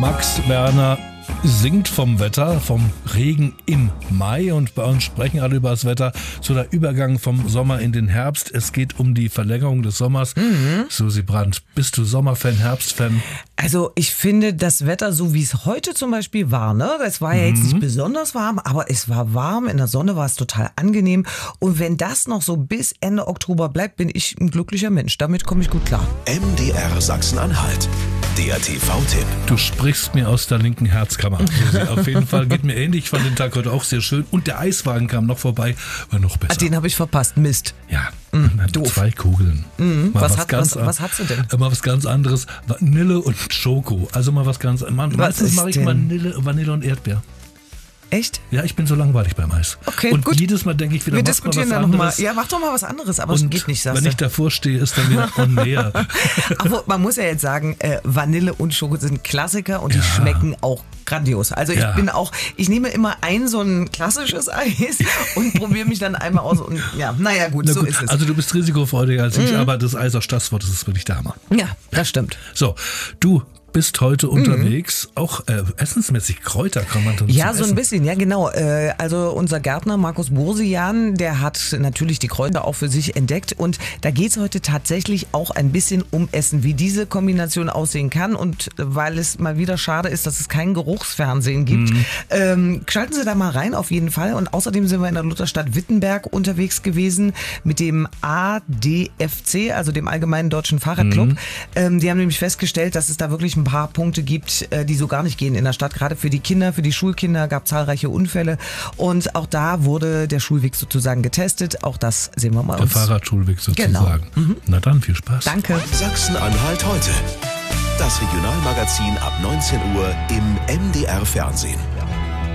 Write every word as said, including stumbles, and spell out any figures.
Max Werner singt vom Wetter, vom Regen im Mai, und bei uns sprechen alle über das Wetter. So der Übergang vom Sommer in den Herbst. Es geht um die Verlängerung des Sommers. Mhm. Susi Brandt, bist du Sommerfan, Herbstfan? Also ich finde das Wetter, so wie es heute zum Beispiel war, ne? Es war ja jetzt Mhm. nicht besonders warm, aber es war warm, in der Sonne war es total angenehm. Und wenn das noch so bis Ende Oktober bleibt, bin ich ein glücklicher Mensch. Damit komme ich gut klar. M D R Sachsen-Anhalt. Der T V-Tipp. Du sprichst mir aus der linken Herzkammer. Susi, auf jeden Fall geht mir ähnlich. Ich fand den Tag heute auch sehr schön. Und der Eiswagen kam noch vorbei, war noch besser. Ah, den habe ich verpasst. Mist. Ja, man hat doof. zwei Kugeln. Mhm. Mal Was hat- was- an- was hat sie denn? Mal was ganz anderes. Vanille und Schoko. Also mal was ganz... Man, meistens ist mache ich denn? Vanille, Vanille und Erdbeer. Echt? Ja, ich bin so langweilig beim Eis. Okay, und gut. jedes Mal denke ich wieder, Wir mach mal diskutieren was da nochmal. anderes. Ja, mach doch mal was anderes, aber es Und geht nicht, sagst wenn du. ich davor stehe, ist dann wieder on näher. Aber man muss ja jetzt sagen, äh, Vanille und Schoko sind Klassiker und die Ja. schmecken auch grandios. Also ich Ja. bin auch, ich nehme immer ein so ein klassisches Eis und probiere mich dann einmal aus und ja, naja gut, Na so gut, ist es. also du bist risikofreudiger als ich, aber das Eis aus Stasswort, das ist wirklich der Hammer. Ja, das stimmt. So, du bist heute unterwegs, auch äh, essensmäßig Kräuter kann man tun. Ja, so ein bisschen, ja genau. Äh, Also unser Gärtner Markus Bursian, der hat natürlich die Kräuter auch für sich entdeckt und da geht es heute tatsächlich auch ein bisschen um Essen, wie diese Kombination aussehen kann, und weil es mal wieder schade ist, dass es kein Geruchsfernsehen gibt, Mhm. ähm, schalten Sie da mal rein auf jeden Fall, und außerdem sind wir in der Lutherstadt Wittenberg unterwegs gewesen mit dem A D F C, also dem Allgemeinen Deutschen Fahrradclub. Mhm. Ähm, die haben nämlich festgestellt, dass es da wirklich ein paar Punkte gibt, äh, die so gar nicht gehen in der Stadt. Gerade für die Kinder, für die Schulkinder gab es zahlreiche Unfälle. Und auch da wurde der Schulweg sozusagen getestet. Auch das sehen wir mal Der uns. Fahrradschulweg sozusagen. Genau. Na dann, viel Spaß. Danke. Sachsen-Anhalt heute. Das Regionalmagazin ab neunzehn Uhr im M D R Fernsehen.